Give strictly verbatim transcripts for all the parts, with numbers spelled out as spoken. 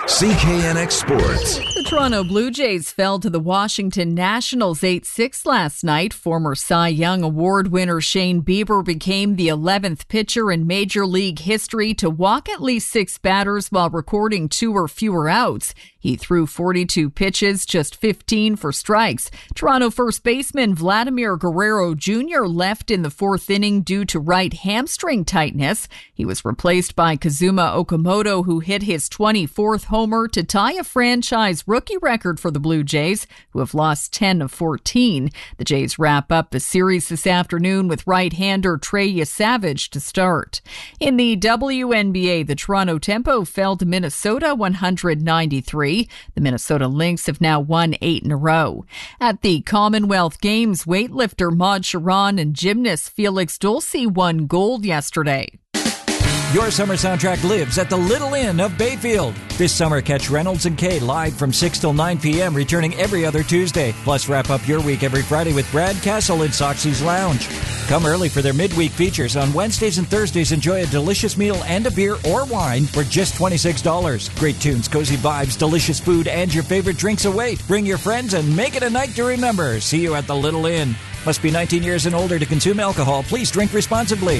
C K N X Sports. The Toronto Blue Jays fell to the Washington Nationals eight six last night. Former Cy Young Award winner Shane Bieber became the eleventh pitcher in Major League history to walk at least six batters while recording two or fewer outs. He threw forty-two pitches, just fifteen for strikes. Toronto first baseman Vladimir Guerrero Junior left in the fourth inning due to right hamstring tightness. He was replaced by Kazuma Okamoto, who hit his twenty-fourth homer to tie a franchise rookie record for the Blue Jays, who have lost ten of fourteen. The Jays wrap up the series this afternoon with right-hander Trey Yesavage to start. In the W N B A, the Toronto Tempo fell to Minnesota one ninety-three. The Minnesota Lynx have now won eight in a row. At the Commonwealth Games, weightlifter Maud Sharon and gymnast Felix Dulce won gold yesterday. Your summer soundtrack lives at the Little Inn of Bayfield. This summer, catch Reynolds and Kay live from six till nine p.m., returning every other Tuesday. Plus, wrap up your week every Friday with Brad Castle in Soxy's Lounge. Come early for their midweek features. On Wednesdays and Thursdays, enjoy a delicious meal and a beer or wine for just twenty-six dollars. Great tunes, cozy vibes, delicious food, and your favorite drinks await. Bring your friends and make it a night to remember. See you at the Little Inn. Must be nineteen years and older to consume alcohol. Please drink responsibly.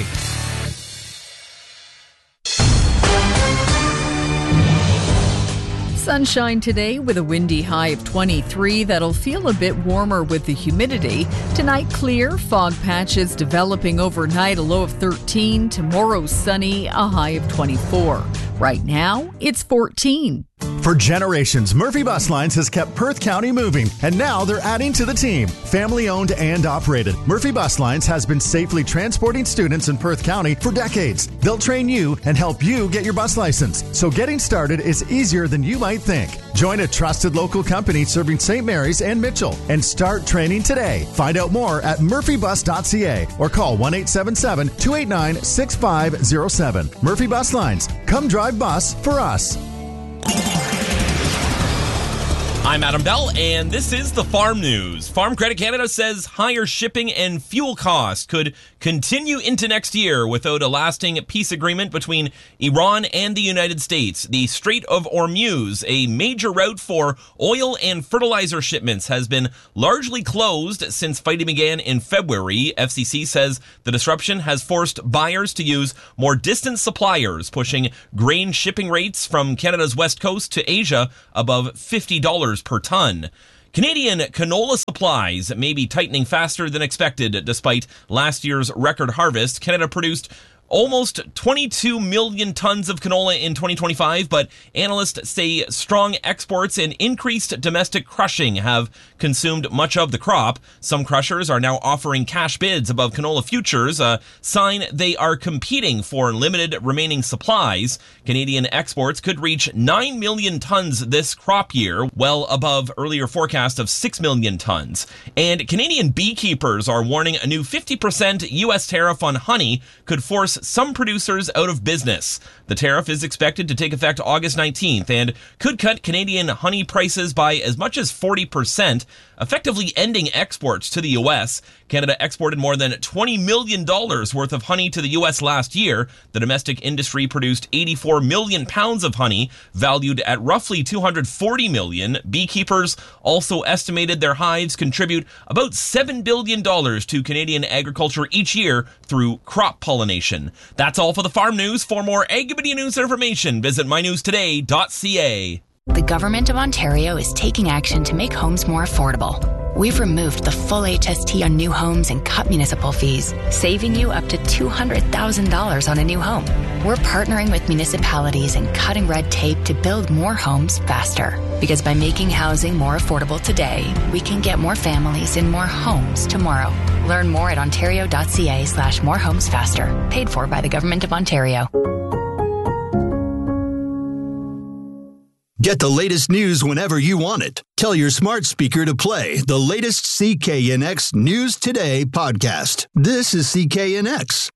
Sunshine today with a windy high of twenty-three. That'll feel a bit warmer with the humidity. Tonight, clear, fog patches developing overnight, a low of thirteen. Tomorrow, sunny, a high of twenty-four. Right now, it's fourteen. For generations, Murphy Bus Lines has kept Perth County moving, and now they're adding to the team. Family owned and operated, Murphy Bus Lines has been safely transporting students in Perth County for decades. They'll train you and help you get your bus license, so getting started is easier than you might think. Join a trusted local company serving Saint Mary's and Mitchell and start training today. Find out more at murphy bus dot c a or call one eight seven seven, two eight nine, six five zero seven. Murphy Bus Lines. Come drive bus for us. I'm Adam Bell, and this is the Farm News. Farm Credit Canada says higher shipping and fuel costs could continue into next year without a lasting peace agreement between Iran and the United States. The Strait of Hormuz, a major route for oil and fertilizer shipments, has been largely closed since fighting began in February. F C C says the disruption has forced buyers to use more distant suppliers, pushing grain shipping rates from Canada's west coast to Asia above fifty dollars per ton. Canadian canola supplies may be tightening faster than expected. Despite last year's record harvest, Canada produced almost twenty-two million tons of canola in twenty twenty-five, but analysts say strong exports and increased domestic crushing have consumed much of the crop. Some crushers are now offering cash bids above canola futures, a sign they are competing for limited remaining supplies. Canadian exports could reach nine million tons this crop year, well above earlier forecast of six million tons. And Canadian beekeepers are warning a new fifty percent U S tariff on honey could force some producers out of business. The tariff is expected to take effect August nineteenth and could cut Canadian honey prices by as much as forty percent, effectively ending exports to the U S. Canada exported more than twenty million dollars worth of honey to the U S last year. The domestic industry produced eighty-four million pounds of honey, valued at roughly two hundred forty million dollars. Beekeepers also estimated their hives contribute about seven billion dollars to Canadian agriculture each year through crop pollination. That's all for the Farm News. For more Agribedia news and information, visit my news today dot c a. The Government of Ontario is taking action to make homes more affordable. We've removed the full H S T on new homes and cut municipal fees, saving you up to two hundred thousand dollars on a new home. We're partnering with municipalities and cutting red tape to build more homes faster. Because by making housing more affordable today, we can get more families in more homes tomorrow. Learn more at ontario dot c a slash more homes faster. Paid for by the Government of Ontario. Get the latest news whenever you want it. Tell your smart speaker to play the latest C K N X News Today podcast. This is C K N X.